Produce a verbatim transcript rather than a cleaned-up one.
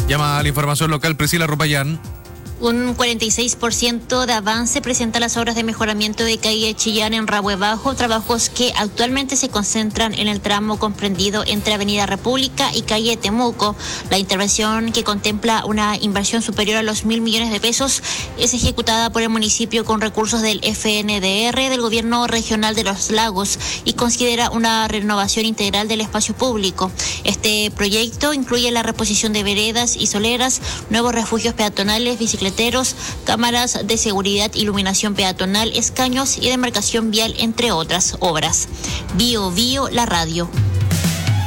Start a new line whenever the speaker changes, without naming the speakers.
Llama a la información local Priscila Rupayán.
Un cuarenta y seis por ciento de avance presenta las obras de mejoramiento de calle Chillán en Rahue Bajo, trabajos que actualmente se concentran en el tramo comprendido entre Avenida República y calle Temuco. La intervención, que contempla una inversión superior a los mil millones de pesos, es ejecutada por el municipio con recursos del F N D R del Gobierno Regional de los Lagos y considera una renovación integral del espacio público. Este proyecto incluye la reposición de veredas y soleras, nuevos refugios peatonales, bicicletas, cámaras de seguridad, iluminación peatonal, escaños y demarcación vial, entre otras obras. Bio Bio, la radio.